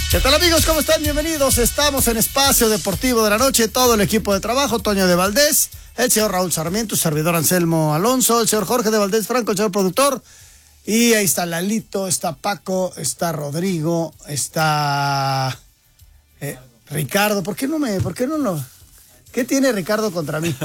¿Qué tal, amigos? ¿Cómo están? Bienvenidos. Estamos en Espacio Deportivo de la Noche. Todo el equipo de trabajo: Toño de Valdés, el señor Raúl Sarmiento, servidor Anselmo Alonso, el señor Jorge de Valdés Franco, el señor productor. Y ahí está Lalito, está Paco, está Rodrigo, está Ricardo. ¿Por qué no lo? ¿Qué tiene Ricardo contra mí?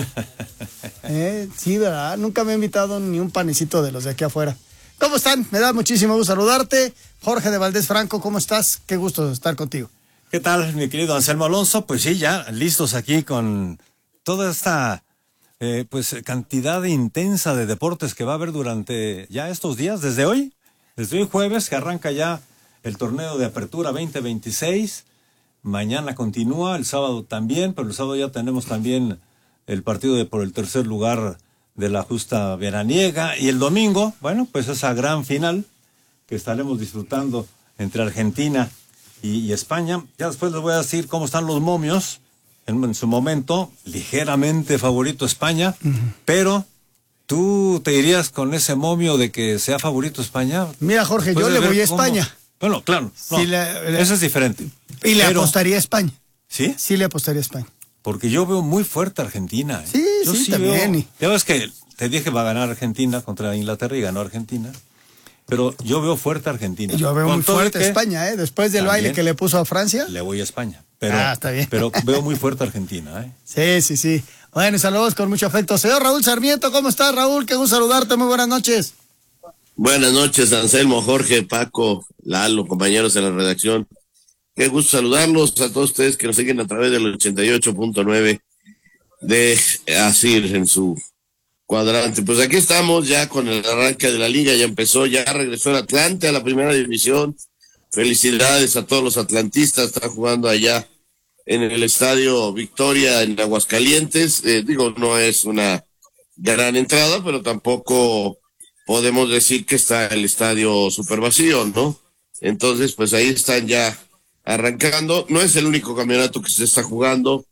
Sí, ¿verdad? Nunca me ha invitado ni un panecito de los de aquí afuera. ¿Cómo están? Me da muchísimo gusto saludarte. Jorge de Valdés Franco, ¿cómo estás? Qué gusto estar contigo. ¿Qué tal, mi querido Anselmo Alonso? Pues sí, ya listos aquí con toda esta cantidad intensa de deportes que va a haber durante ya estos días, desde hoy jueves, que arranca ya el torneo de apertura 2026. Mañana continúa, el sábado también, pero el sábado ya tenemos también el partido por el tercer lugar de la justa veraniega, y el domingo, bueno, pues esa gran final que estaremos disfrutando entre Argentina y España. Ya después les voy a decir cómo están los momios. En su momento, ligeramente favorito España, pero ¿tú te irías con ese momio de que sea favorito España? Mira, Jorge, yo le voy a España. Bueno, claro, no, sí, eso es diferente. Y le apostaría a España. ¿Sí? Sí, le apostaría a España. Porque yo veo muy fuerte a Argentina. Sí, yo sí, también. Ya ves que te dije que va a ganar Argentina contra Inglaterra y ganó Argentina. Pero yo veo fuerte a Argentina. Yo veo muy fuerte a España, Después del baile que le puso a Francia. Le voy a España. Pero, está bien. Pero veo muy fuerte a Argentina, Sí. Bueno, saludos con mucho afecto. Señor Raúl Sarmiento, ¿cómo estás, Raúl? Qué gusto saludarte, muy buenas noches. Buenas noches, Anselmo, Jorge, Paco, Lalo, compañeros de la redacción. Qué gusto saludarlos a todos ustedes que nos siguen a través del 88.9 de ASIR en su cuadrante. Pues aquí estamos ya con el arranque de la liga, ya empezó, ya regresó el Atlante a la primera división. Felicidades a todos los atlantistas, están jugando allá en el Estadio Victoria en Aguascalientes. No es una gran entrada, pero tampoco podemos decir que está el estadio súper vacío, ¿no? Entonces, pues ahí están ya arrancando. No es el único campeonato que se está jugando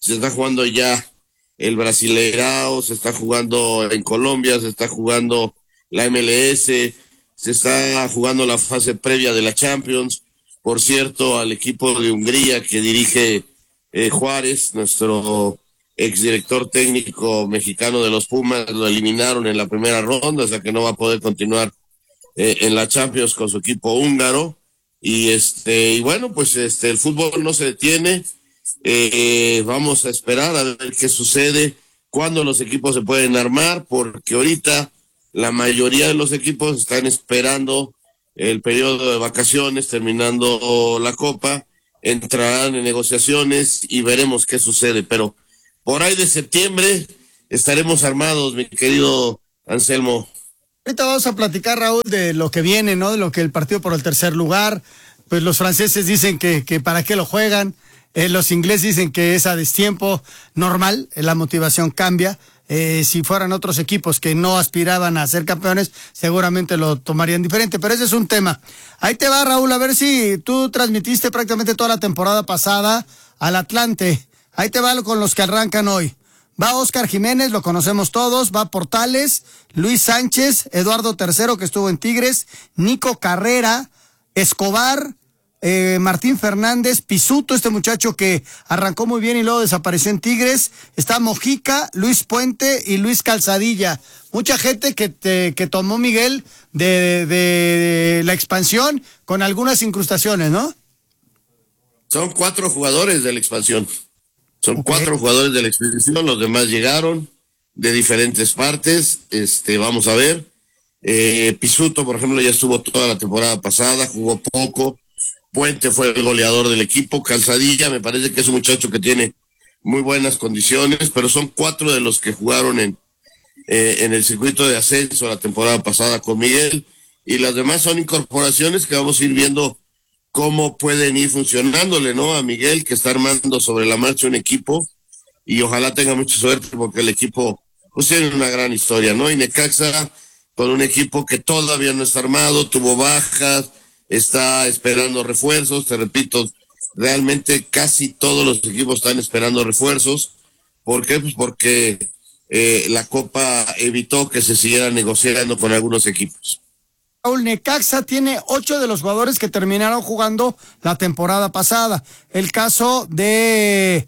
ya el Brasileirao, se está jugando en Colombia, se está jugando la MLS, se está jugando la fase previa de la Champions. Por cierto, al equipo de Hungría que dirige Juárez, nuestro exdirector técnico mexicano de los Pumas, lo eliminaron en la primera ronda, o sea que no va a poder continuar en la Champions con su equipo húngaro. Y bueno, pues el fútbol no se detiene. Vamos a esperar a ver qué sucede, cuándo los equipos se pueden armar, porque ahorita la mayoría de los equipos están esperando el periodo de vacaciones, terminando la Copa, entrarán en negociaciones y veremos qué sucede, pero por ahí de septiembre estaremos armados, mi querido Anselmo. Ahorita vamos a platicar, Raúl, de lo que viene, ¿no? De lo que el partido por el tercer lugar. Pues los franceses dicen que para qué lo juegan. Los ingleses dicen que es a destiempo normal, la motivación cambia. Si fueran otros equipos que no aspiraban a ser campeones, seguramente lo tomarían diferente, pero ese es un tema. Ahí te va, Raúl, a ver si tú transmitiste prácticamente toda la temporada pasada al Atlante. Ahí te va con los que arrancan hoy. Va Oscar Jiménez, lo conocemos todos, va Portales, Luis Sánchez, Eduardo III, que estuvo en Tigres, Nico Carrera, Escobar, Martín Fernández, Pisuto, este muchacho que arrancó muy bien y luego desapareció en Tigres, está Mojica, Luis Puente y Luis Calzadilla. Mucha gente que tomó Miguel de la expansión con algunas incrustaciones, ¿no? Son 4 jugadores de la expansión. Son 4 jugadores de la expansión, los demás llegaron de diferentes partes. Vamos a ver. Pisuto, por ejemplo, ya estuvo toda la temporada pasada, jugó poco. Puente fue el goleador del equipo. Calzadilla me parece que es un muchacho que tiene muy buenas condiciones, pero son 4 de los que jugaron en el circuito de ascenso la temporada pasada con Miguel, y las demás son incorporaciones que vamos a ir viendo cómo pueden ir funcionándole, ¿no? A Miguel, que está armando sobre la marcha un equipo, y ojalá tenga mucha suerte porque el equipo pues tiene una gran historia, ¿no? Y Necaxa, con un equipo que todavía no está armado, tuvo bajas, está esperando refuerzos, te repito, realmente casi todos los equipos están esperando refuerzos. ¿Por qué? Pues porque la Copa evitó que se siguiera negociando con algunos equipos. Raúl, Necaxa tiene 8 de los jugadores que terminaron jugando la temporada pasada. El caso de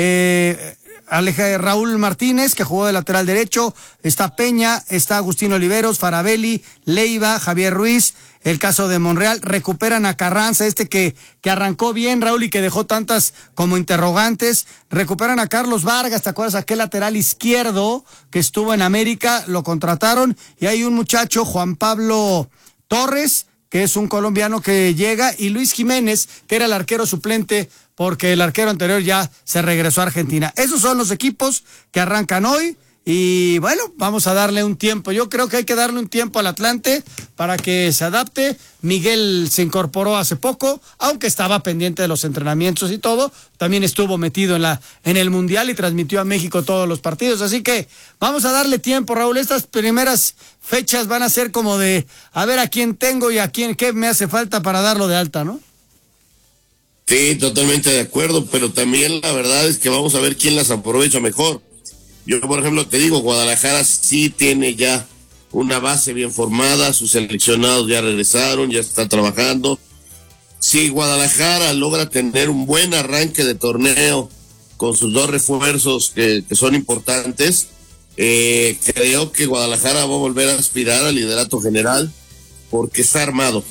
Raúl Martínez, que jugó de lateral derecho, está Peña, está Agustín Oliveros, Farabelli, Leiva, Javier Ruiz. El caso de Monreal, recuperan a Carranza, que arrancó bien, Raúl, y que dejó tantas como interrogantes. Recuperan a Carlos Vargas, ¿te acuerdas? Aquel lateral izquierdo que estuvo en América, lo contrataron. Y hay un muchacho, Juan Pablo Torres, que es un colombiano que llega, y Luis Jiménez, que era el arquero suplente, porque el arquero anterior ya se regresó a Argentina. Esos son los equipos que arrancan hoy. Y bueno, vamos a darle un tiempo. Yo creo que hay que darle un tiempo al Atlante para que se adapte. Miguel se incorporó hace poco, aunque estaba pendiente de los entrenamientos y todo. También estuvo metido en el Mundial y transmitió a México todos los partidos. Así que vamos a darle tiempo, Raúl. Estas primeras fechas van a ser como de a ver a quién tengo y a quién qué me hace falta para darlo de alta, ¿no? Sí, totalmente de acuerdo, pero también la verdad es que vamos a ver quién las aprovecha mejor. Yo, por ejemplo, te digo, Guadalajara sí tiene ya una base bien formada, sus seleccionados ya regresaron, ya están trabajando. Si Guadalajara logra tener un buen arranque de torneo con sus 2 refuerzos que son importantes, creo que Guadalajara va a volver a aspirar al liderato general porque está armado.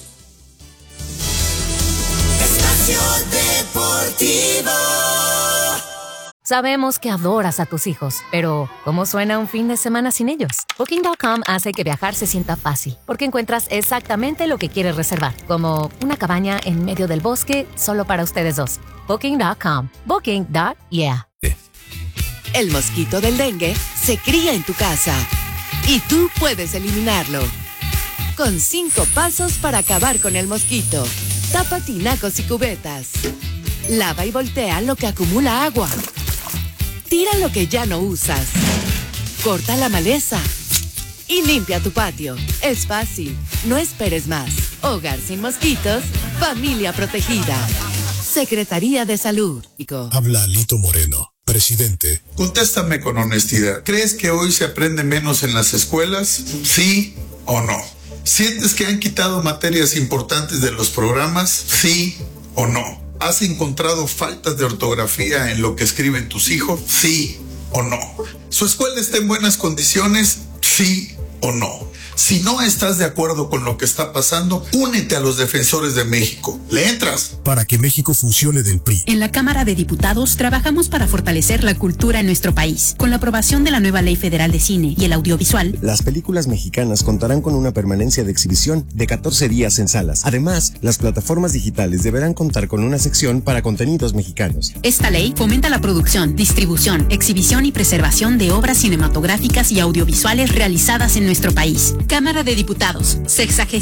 Espacio Deportivo. Sabemos que adoras a tus hijos, pero ¿cómo suena un fin de semana sin ellos? Booking.com hace que viajar se sienta fácil, porque encuentras exactamente lo que quieres reservar, como una cabaña en medio del bosque solo para ustedes dos. Booking.com. Booking.yeah. El mosquito del dengue se cría en tu casa y tú puedes eliminarlo. Con 5 pasos para acabar con el mosquito. Tapa tinacos y cubetas. Lava y voltea lo que acumula agua. Tira lo que ya no usas. Corta la maleza. Y limpia tu patio. Es fácil. No esperes más. Hogar sin mosquitos. Familia protegida. Secretaría de Salud. Habla Lito Moreno, presidente. Contéstame con honestidad. ¿Crees que hoy se aprende menos en las escuelas? ¿Sí o no? ¿Sientes que han quitado materias importantes de los programas? ¿Sí o no? ¿Has encontrado faltas de ortografía en lo que escriben tus hijos? ¿Sí o no? ¿Su escuela está en buenas condiciones? ¿Sí o no? Si no estás de acuerdo con lo que está pasando, únete a los defensores de México. ¿Le entras? Para que México funcione del PRI. En la Cámara de Diputados trabajamos para fortalecer la cultura en nuestro país. Con la aprobación de la nueva Ley Federal de Cine y el Audiovisual, las películas mexicanas contarán con una permanencia de exhibición de 14 días en salas. Además, las plataformas digitales deberán contar con una sección para contenidos mexicanos. Esta ley fomenta la producción, distribución, exhibición y preservación de obras cinematográficas y audiovisuales realizadas en nuestro país. Cámara de Diputados, 60